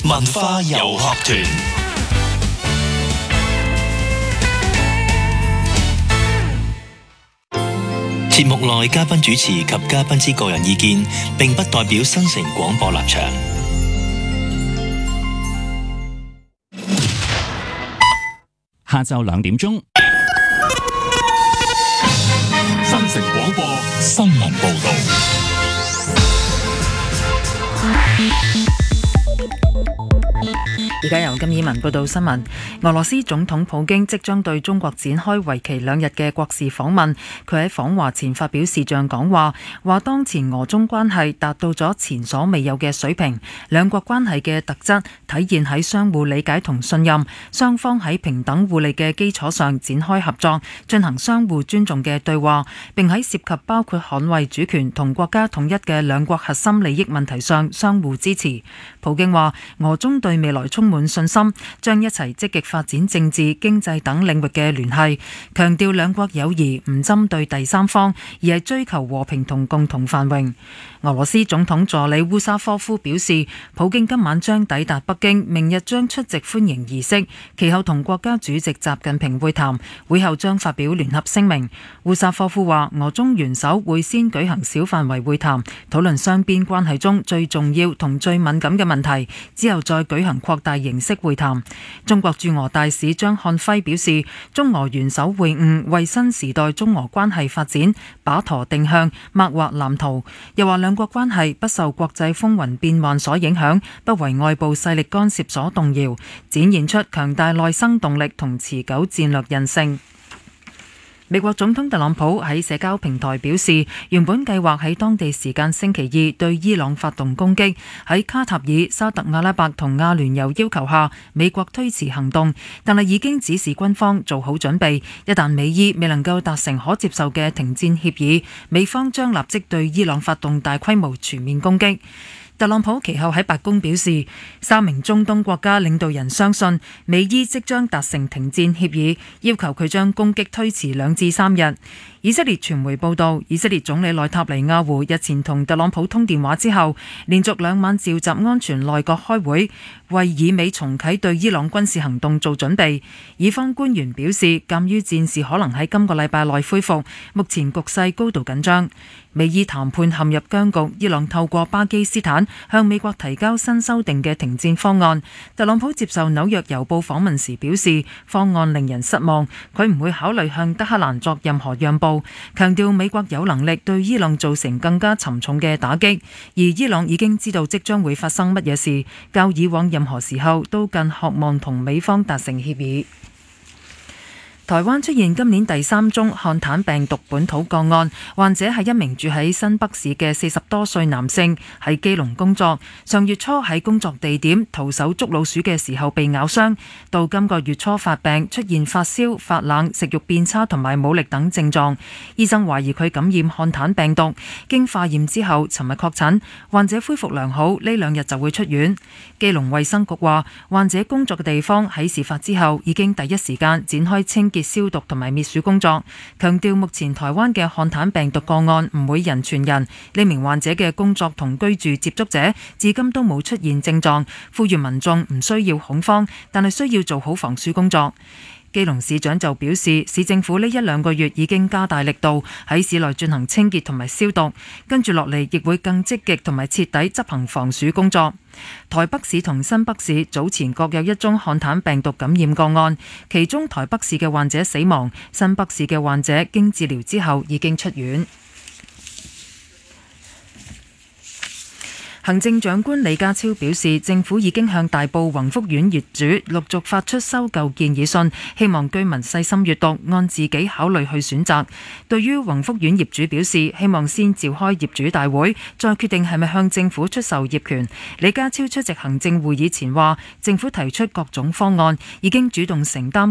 文化遊學團。節目內嘉賓主持及嘉賓之個人意見，並不代表新城廣播立場。 下晝2點鐘， 新城廣播新聞報道。 而家由金以文報道新聞。俄羅斯總統普京即將對中國展開為期2日嘅國事訪問。佢喺訪華前發表視像講話，話當前俄中關係達到咗前所未有嘅水平，兩國關係嘅特質體現喺相互理解同信任，雙方喺平等互利嘅基礎上展開合作，進行相互尊重嘅對話，並喺涉及包括捍衛主權同國家統一嘅兩國核心利益問題上相互支持。普京話俄中對未來充滿信心，將一齊積極發展政治、經濟等領域嘅聯繫，強調兩國友誼唔針對第三方，而係追求和平同共同繁榮。俄羅斯總統助理烏沙科夫表示，普京今晚將抵達北京，明日將出席歡迎儀式，其後同國家主席習近平會談，會後將發表聯合聲明。烏沙科夫話，俄中元首會先舉行小範圍會談，討論雙邊關係中最重要同最敏感嘅問題，之後再舉行擴大形式會談。中國駐俄大使張漢輝表示，中俄元首會晤為新時代中俄關係發展把舵定向，擘劃藍圖。又話兩國關係不受國際風雲變幻所影響，不為外部勢力干涉所動搖，展現出強大內生動力同持久戰略韌性。美國總統特朗普喺社交平台表示，原本計劃喺當地時間星期2對伊朗發動攻擊，喺卡塔爾、沙特阿拉伯同阿聯酋要求下，美國推遲行動，但係已經指示軍方做好準備，一旦美伊未能夠達成可接受嘅停戰協議，美方將立即對伊朗發動大規模全面攻擊。特朗普其後喺白宮表示，3名中東國家領導人相信美伊即將達成停戰協議，要求佢將攻擊推遲2至3日。以色列傳媒報道，以色列總理內塔尼亞胡日前同特朗普通電話之後，連續2晚召集安全內閣開會，為以美重啟對伊朗軍事行動做準備。以方官員表示，鑑於戰事可能喺今個禮拜內恢復，目前局勢高度緊張。美伊談判陷入僵局，伊朗透過巴基斯坦向美國提交新修訂嘅停戰方案。特朗普接受紐約郵報訪問時表示，方案令人失望，佢唔會考慮向德黑蘭作任何讓步，強調美國有能力對伊朗造成更加沉重嘅打擊，而伊朗已經知道即將會發生乜嘢事，較以往任何時候都更渴望同美方達成協議。台灣出現今年第3宗漢坦病毒本土個案，患者係一名住喺新北市嘅40多歲男性，喺基隆工作。上月初喺工作地點徒手捉老鼠嘅時候被咬傷，到今個月初發病，出現發燒、發冷、食慾變差同埋冇力等症狀。醫生懷疑佢感染漢坦病毒，經化驗之後，尋日確診，患者恢復良好，呢2日就會出院。基隆衛生局話，患者工作嘅地方喺事發之後已經第一時間展開清潔消毒同埋滅鼠工作，強調目前台灣嘅漢坦病毒個案唔會人傳人。呢名患者嘅工作同居住接觸者至今都冇出現症狀，呼籲民眾唔需要恐慌，但係需要做好防鼠工作。基隆市長就表示，市政府呢1-2個月已經加大力度喺市內進行清潔同埋消毒，跟住落嚟亦會更積極同埋徹底執行防鼠工作。台北市同新北市早前各有1宗漢坦病毒感染個案，其中台北市嘅患者死亡，新北市嘅患者經治療之後已經出院。行政長官李家超表示，政府已經向大埔宏福苑業主陸續發出收購建議信，希望居民細心閱讀，按自己考慮去選擇。對於宏福苑業主表示，希望先召開業主大會，再決定係咪向政府出售業權。李家超出席行政會議前話，政府提出各種方案，已經主動承擔